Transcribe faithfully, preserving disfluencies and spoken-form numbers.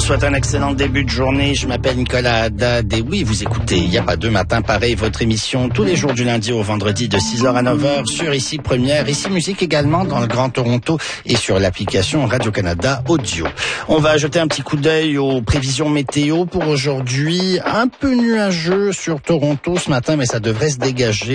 souhaite un excellent début de journée. Je m'appelle Nicolas Haddad et oui, vous écoutez Il n'y a pas deux matins pareil, votre émission tous les jours du lundi au vendredi de six heures à neuf heures sur Ici Première, Ici Musique également dans le Grand Toronto et sur l'application Radio-Canada Audio. On va jeter un petit coup d'œil aux prévisions météo pour aujourd'hui. Un peu nuageux sur Toronto ce matin, mais ça devrait se dégager